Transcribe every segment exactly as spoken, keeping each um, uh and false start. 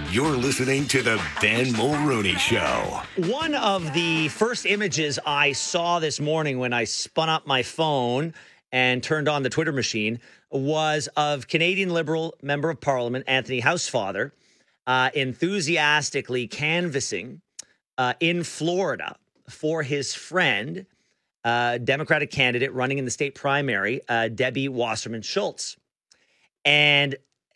You're listening to the Ben Mulrooney Show. One of the first images I saw this morning when I spun up my phone and turned on the Twitter machine was of Canadian Liberal Member of Parliament Anthony Housefather uh, enthusiastically canvassing uh, in Florida for his friend, uh, Democratic candidate running in the state primary, uh, Debbie Wasserman Schultz. And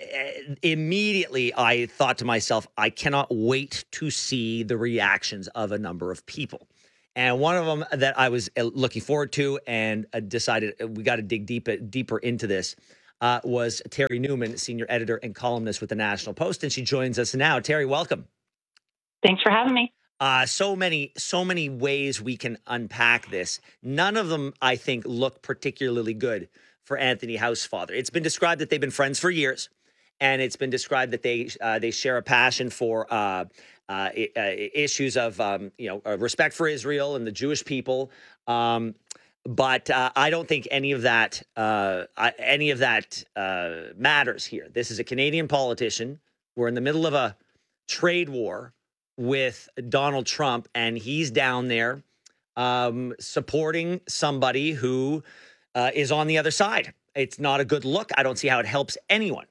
immediately I thought to myself, I cannot wait to see the reactions of a number of people. And one of them that I was looking forward to and decided we got to dig deep, deeper into this uh, was Terry Newman, senior editor and columnist with the National Post. And she joins us now. Terry, welcome. Thanks for having me. Uh, so many, so many ways we can unpack this. None of them, I think, look particularly good for Anthony Housefather. It's been described that they've been friends for years. And it's been described that they uh, they share a passion for uh, uh, issues of um, you know uh, respect for Israel and the Jewish people. Um, but uh, I don't think any of that uh, any of that uh, matters here. This is a Canadian politician. We're in the middle of a trade war with Donald Trump, and he's down there um, supporting somebody who uh, is on the other side. It's not a good look. I don't see how it helps anyone.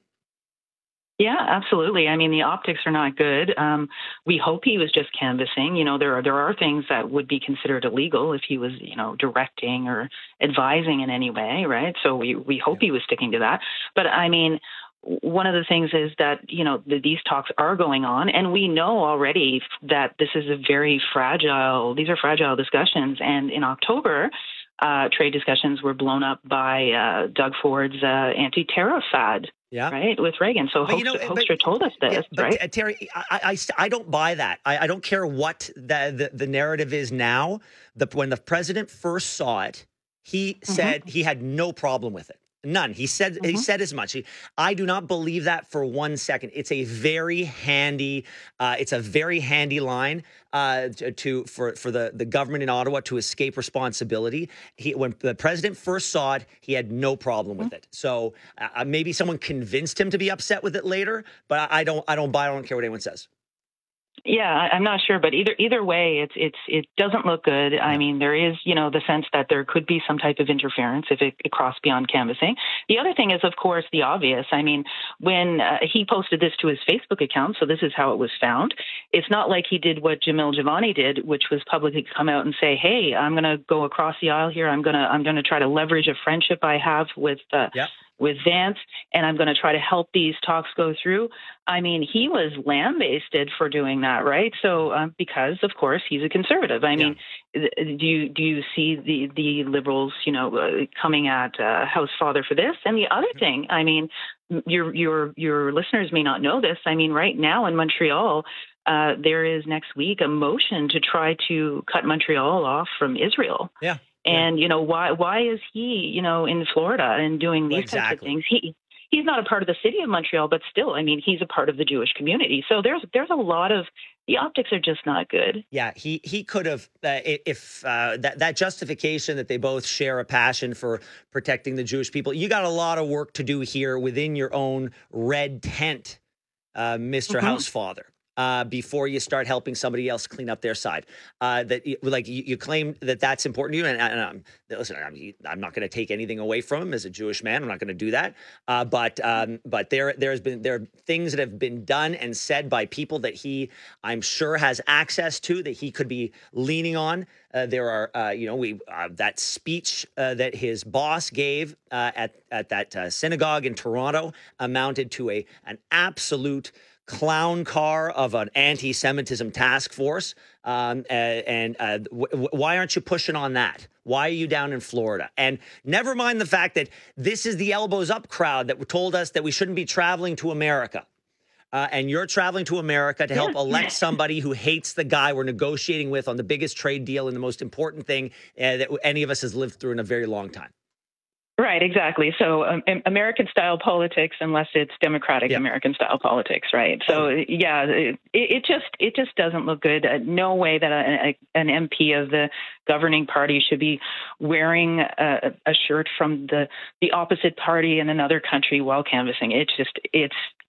Yeah, absolutely. I mean, the optics are not good. Um, we hope he was just canvassing. You know, there are there are things that would be considered illegal if he was, you know, directing or advising in any way, right? So we, we hope he was sticking to that. But I mean, one of the things is that, you know, the, these talks are going on, and we know already that this is a very fragile, these are fragile discussions. And in October, uh, trade discussions were blown up by uh, Doug Ford's uh, anti-tariff fad. Yeah. Right. With Reagan. So Hoekstra, you know, Hoekstra told us this, yeah, but, right? Uh, Terry, I, I, I don't buy that. I, I don't care what the, the, the narrative is now. The, when the president first saw it, he mm-hmm. said he had no problem with it. None. He said mm-hmm. he said as much. He, I do not believe that for one second. It's a very handy. Uh, it's a very handy line uh, to, to for for the, the government in Ottawa to escape responsibility. He, when the president first saw it, he had no problem with mm-hmm. it. So uh, maybe someone convinced him to be upset with it later. But I, I don't. I don't buy. I don't care what anyone says. Yeah, I'm not sure, but either either way, it's it's it doesn't look good. I mean, there is, you know, the sense that there could be some type of interference if it, it crossed beyond canvassing. The other thing is, of course, the obvious. I mean, when uh, he posted this to his Facebook account, so this is how it was found. It's not like he did what Jamil Javani did, which was publicly come out and say, "Hey, I'm going to go across the aisle here. I'm going to I'm going to try to leverage a friendship I have with." Uh, yep. with Vance, and I'm going to try to help these talks go through. I mean, he was lambasted for doing that, right? So, um, because of course he's a conservative. I mean, yeah. do you do you see the the Liberals, you know, uh, coming at uh, Housefather for this? And the other thing, I mean, your your your listeners may not know this. I mean, right now in Montreal, uh, there is next week a motion to try to cut Montreal off from Israel. Yeah. And, you know, why why is he, you know, in Florida and doing these exactly. types of things? He he's not a part of the city of Montreal, but still, I mean, he's a part of the Jewish community. So there's there's a lot of the optics are just not good. Yeah, he he could have uh, if uh, that that justification that they both share a passion for protecting the Jewish people. You got a lot of work to do here within your own red tent, uh, Mister Mm-hmm. Housefather. Uh, before you start helping somebody else clean up their side, uh, that you, like you, you claim that that's important to you, and, and um, listen, I'm, I'm not going to take anything away from him as a Jewish man. I'm not going to do that. Uh, but um, but there there has been there are things that have been done and said by people that he, I'm sure, has access to, that he could be leaning on. Uh, there are uh, you know we uh, that speech uh, that his boss gave uh, at at that uh, synagogue in Toronto amounted to a an absolute clown car of an anti-Semitism task force. Um, and and uh, w- why aren't you pushing on that? Why are you down in Florida? And never mind the fact that this is the elbows up crowd that told us that we shouldn't be traveling to America. Uh, and you're traveling to America to help elect somebody who hates the guy we're negotiating with on the biggest trade deal and the most important thing uh, that any of us has lived through in a very long time. Right, exactly. So um, American-style politics, unless it's democratic yeah. American-style politics, right? So yeah, it, it just it just doesn't look good. Uh, no way that a, a, an M P of the governing party should be wearing a, a shirt from the the opposite party in another country while canvassing. It's just it's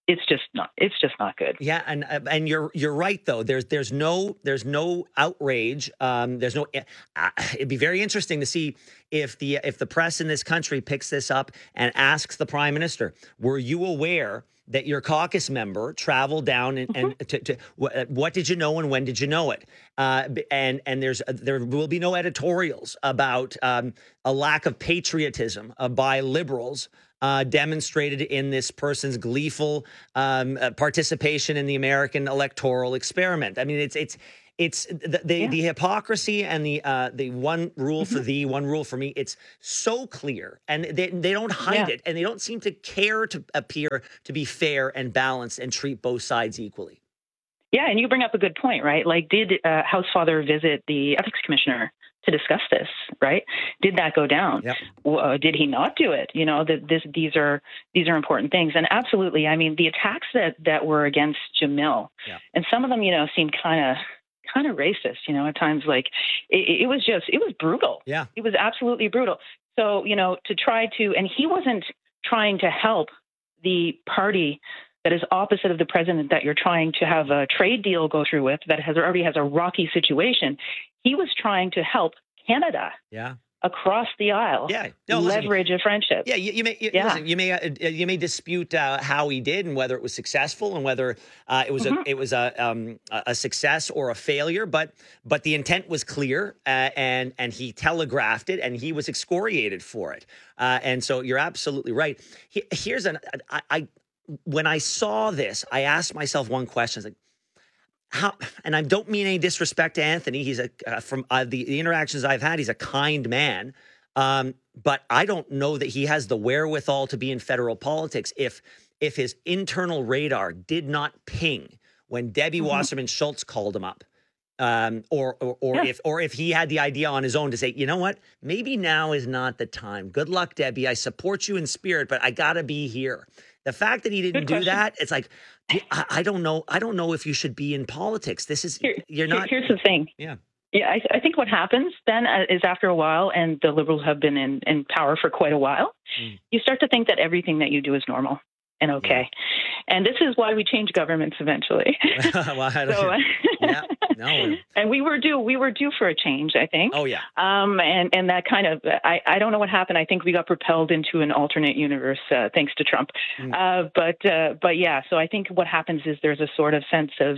it's just not it's just not good. Yeah, and and you're you're right though. There's there's no there's no outrage. Um, there's no. Uh, it'd be very interesting to see if the if the press in this country picks this up and asks the prime minister, "Were you aware that your caucus member traveled down and, Mm-hmm. and to, to what, what did you know and when did you know it?" Uh, and and there's there will be no editorials about um, a lack of patriotism uh, by liberals. Uh, demonstrated in this person's gleeful um, uh, participation in the American electoral experiment. I mean, it's it's it's the the, Yeah. the hypocrisy and the uh, the one rule for Mm-hmm. thee, one rule for me. It's so clear, and they they don't hide Yeah. it, and they don't seem to care to appear to be fair and balanced and treat both sides equally. Yeah, and you bring up a good point, right? Like, did uh, House Father visit the ethics commissioner to discuss this, right? Did that go down? Yep. Uh, did he not do it? You know, that this these are these are important things, and absolutely. I mean, the attacks that that were against Jamil, Yeah. and some of them, you know, seemed kind of kind of racist. You know, at times, like it, it was just it was brutal. Yeah. It was absolutely brutal. So, you know, to try to, and he wasn't trying to help the party that is opposite of the president that you're trying to have a trade deal go through with, that has already has a rocky situation. He was trying to help Canada Yeah. across the aisle Yeah. No, listen, leverage a friendship. Yeah, you, you may you, Yeah. listen, you may uh, you may dispute uh, how he did and whether it was successful and whether uh, it was Mhm. a it was a um, a success or a failure, but but the intent was clear uh, and and he telegraphed it and he was excoriated for it. Uh, and so you're absolutely right. He, here's an I, I when I saw this, I asked myself one question: I was like, how? And I don't mean any disrespect to Anthony. He's a uh, from uh, the, the interactions I've had. He's a kind man. Um, but I don't know that he has the wherewithal to be in federal politics if if his internal radar did not ping when Debbie Mhm. Wasserman Schultz called him up, um, or or, or Yeah. if or if he had the idea on his own to say, you know what, maybe now is not the time. Good luck, Debbie. I support you in spirit, but I gotta be here. The fact that he didn't Good do question. that, it's like I, I don't know. I don't know if you should be in politics. This is Here- you're here- not. Here's the thing. Yeah. Yeah, I, I think what happens then uh, is after a while, and the Liberals have been in, in power for quite a while, Mm. you start to think that everything that you do is normal and okay. And this is why we change governments eventually. Well, I don't- So, uh, Yeah, no. and we were due we were due for a change, I think. Oh yeah. Um, and, and that kind of, I, I don't know what happened. I think we got propelled into an alternate universe uh, thanks to Trump. Mm. Uh, but, uh, but yeah, so I think what happens is there's a sort of sense of,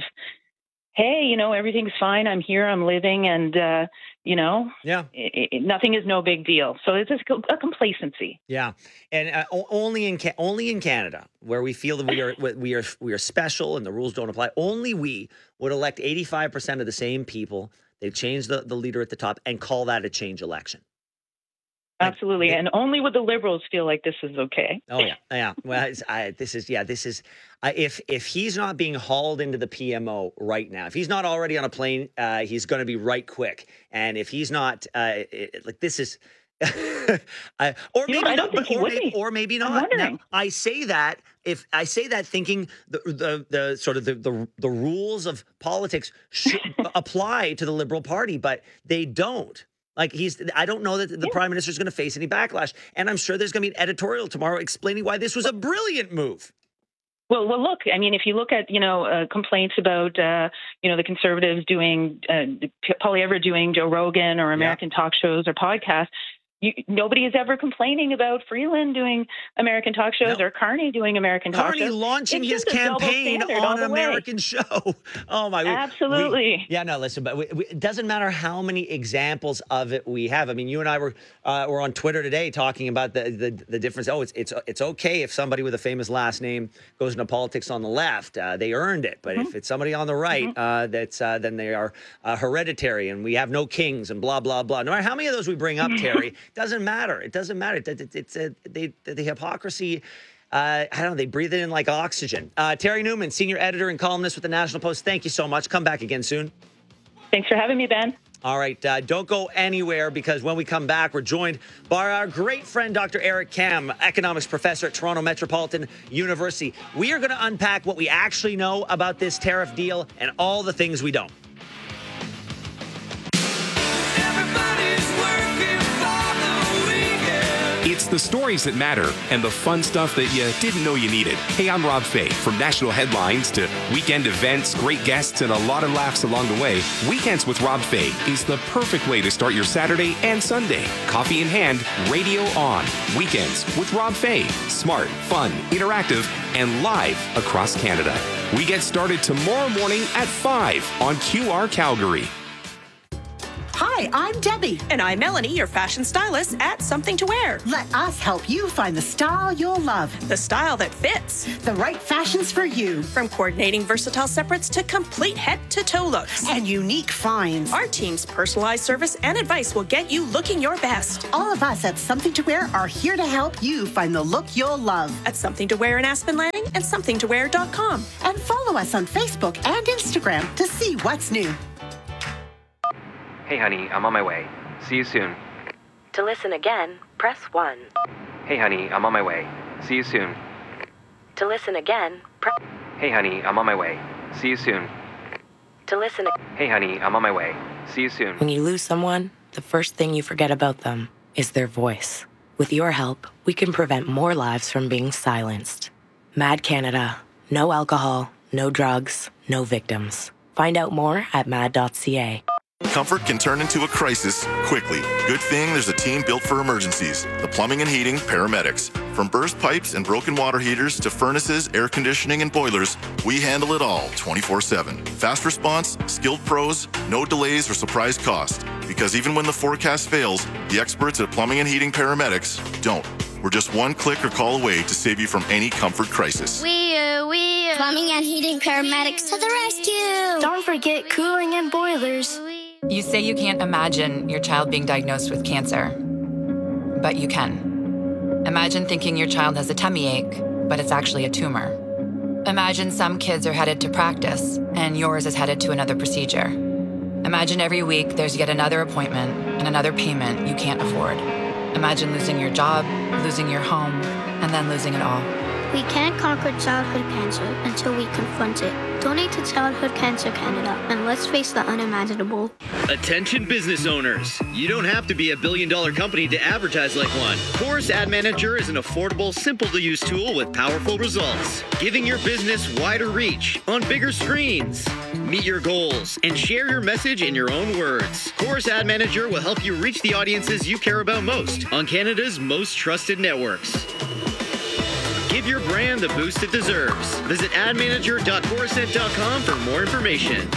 hey, you know, everything's fine. I'm here. I'm living. And, uh, you know, Yeah. it, it, nothing is no big deal. So it's just a complacency. Yeah, and uh, o- only in Ca- only in Canada, where we feel that we are we are we are special and the rules don't apply. Only we would elect eighty-five percent of the same people. They change the, the leader at the top and call that a change election. Like, Absolutely. they- And only would the Liberals feel like this is okay. Oh yeah, yeah. Well, it's, I, this is yeah. This is uh, if if he's not being hauled into the P M O right now, if he's not already on a plane, uh, he's going to be right quick. And if he's not, uh, it, like this is. I, or You know, maybe I don't not, think but- he or, would maybe, be. or maybe I'm not. Now, wondering. I say that if I say that thinking the the, the sort of the, the the rules of politics should apply to the Liberal Party, but they don't. Like he's, I don't know that the Yeah. prime minister is going to face any backlash, and I'm sure there's going to be an editorial tomorrow explaining why this was a brilliant move. Well, well, look. I mean, if you look at you know uh, complaints about uh, you know the Conservatives doing uh, Polly Everett doing Joe Rogan or American talk shows or podcasts, you, nobody is ever complaining about Freeland doing American talk shows No. or Carney doing American talk Carney shows. launching It's his just a double campaign standard all on an the way. American show. Oh my! we- Absolutely. we- yeah, no. Listen, but we, we, it doesn't matter how many examples of it we have. I mean, you and I were uh, were on Twitter today talking about the, the the difference. Oh, it's it's it's okay if somebody with a famous last name goes into politics on the left. Uh, they earned it. But Mm-hmm. if it's somebody on the right, uh, that's uh, then they are uh, hereditary, and we have no kings, and blah blah blah. No matter how many of those we bring up, Terry, doesn't matter. It doesn't matter. It, it, it's a, they, the hypocrisy. Uh, I don't know. They breathe it in like oxygen. Uh, Terry Newman, senior editor and columnist with the National Post. Thank you so much. Come back again soon. Thanks for having me, Ben. All right. Uh, don't go anywhere because when we come back, we're joined by our great friend, Doctor Eric Kam, economics professor at Toronto Metropolitan University. We are going to unpack what we actually know about this tariff deal and all the things we don't. It's It's the stories that matter and the fun stuff that you didn't know you needed. Hey, I'm Rob Fay. From national headlines to weekend events, great guests, and a lot of laughs along the way, Weekends with Rob Fay is the perfect way to start your Saturday and Sunday. Coffee in hand, radio on. Weekends with Rob Fay. Smart, fun, interactive, and live across Canada. We get started tomorrow morning at five on Q R Calgary. Hi, I'm Debbie. And I'm Melanie, your fashion stylist at Something to Wear. Let us help you find the style you'll love. The style that fits. The right fashions for you. From coordinating versatile separates to complete head-to-toe looks. And unique finds. Our team's personalized service and advice will get you looking your best. All of us at Something to Wear are here to help you find the look you'll love. At Something to Wear in Aspen Landing and something to wear dot com. And follow us on Facebook and Instagram to see what's new. Hey, honey, I'm on my way. See you soon. To listen again, press one. Hey, honey, I'm on my way. See you soon. To listen again, press... Hey, honey, I'm on my way. See you soon. To listen... Hey, honey, I'm on my way. See you soon. When you lose someone, the first thing you forget about them is their voice. With your help, we can prevent more lives from being silenced. Mad Canada. No alcohol, no drugs, no victims. Find out more at mad dot c a. Comfort can turn into a crisis quickly. Good thing there's a team built for emergencies. The Plumbing and Heating Paramedics. From burst pipes and broken water heaters to furnaces, air conditioning, and boilers, we handle it all twenty-four seven. Fast response, skilled pros, no delays or surprise cost. Because even when the forecast fails, the experts at Plumbing and Heating Paramedics don't. We're just one click or call away to save you from any comfort crisis. We are, we are. Plumbing and Heating Paramedics to the rescue. Don't forget cooling and boilers. You say you can't imagine your child being diagnosed with cancer, but you can. Imagine thinking your child has a tummy ache, but it's actually a tumor. Imagine some kids are headed to practice, and yours is headed to another procedure. Imagine every week there's yet another appointment and another payment you can't afford. Imagine losing your job, losing your home, and then losing it all. We can't conquer childhood cancer until we confront it. Donate to Childhood Cancer Canada, and let's face the unimaginable. Attention business owners. You don't have to be a billion dollar company to advertise like one. Chorus Ad Manager is an affordable, simple to use tool with powerful results, giving your business wider reach on bigger screens. Meet your goals and share your message in your own words. Chorus Ad Manager will help you reach the audiences you care about most on Canada's most trusted networks. Give your brand the boost it deserves. Visit ad manager dot chorused dot com for more information.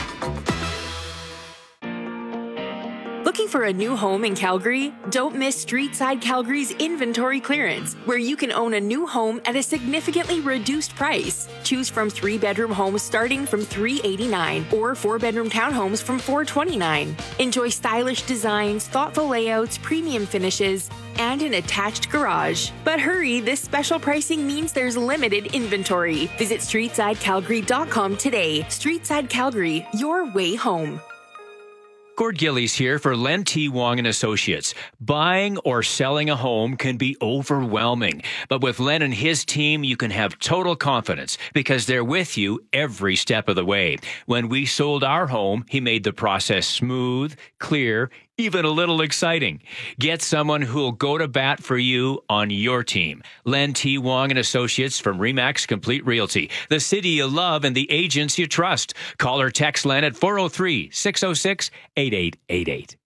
Looking for a new home in Calgary? Don't miss Streetside Calgary's inventory clearance, where you can own a new home at a significantly reduced price. Choose from three-bedroom homes starting from three hundred eighty-nine dollars or four-bedroom townhomes from four hundred twenty-nine dollars. Enjoy stylish designs, thoughtful layouts, premium finishes, and an attached garage. But hurry, this special pricing means there's limited inventory. Visit streetside calgary dot com today. Streetside Calgary, your way home. Gord Gillies here for Len T. Wong and Associates. Buying or selling a home can be overwhelming, but with Len and his team, you can have total confidence because they're with you every step of the way. When we sold our home, he made the process smooth, clear, even a little exciting. Get someone who'll go to bat for you on your team. Len T. Wong and Associates from Remax Complete Realty. The city you love and the agents you trust. Call or text Len at four oh three, six oh six, eight eight eight eight.